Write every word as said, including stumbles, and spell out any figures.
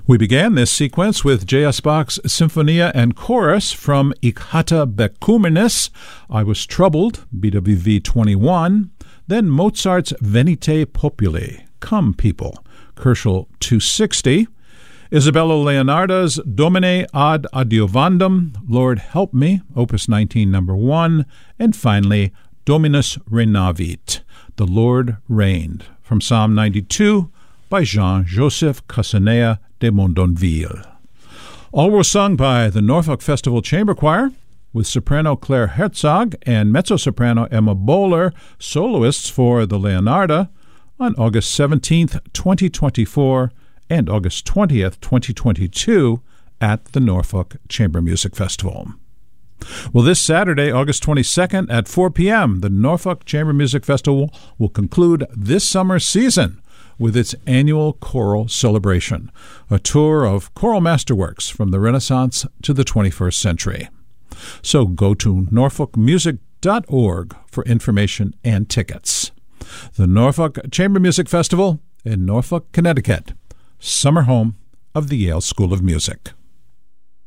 We began this sequence with J S. Bach's Symphonia and Chorus from Ich hatte Bekummernis, I Was Troubled, B W V twenty-one, then Mozart's Venite Populi, Come People, Koelschel two sixty, Isabella Leonarda's Domine ad adiuvandum, Lord Help Me, Opus nineteen, number one, and finally Dominus Renavit, The Lord Reigned, from Psalm ninety-two by Jean-Joseph Casanea de Mondonville. All were sung by the Norfolk Festival Chamber Choir, with soprano Claire Herzog and mezzo-soprano Emma Bowler, soloists for the Leonarda, on August seventeenth, twenty twenty-four, and August twentieth, twenty twenty-two, at the Norfolk Chamber Music Festival. Well, this Saturday, August twenty-second, at four p.m., the Norfolk Chamber Music Festival will conclude this summer season with its annual choral celebration, a tour of choral masterworks from the Renaissance to the twenty-first century. So go to norfolk music dot org for information and tickets. The Norfolk Chamber Music Festival in Norfolk, Connecticut, summer home of the Yale School of Music.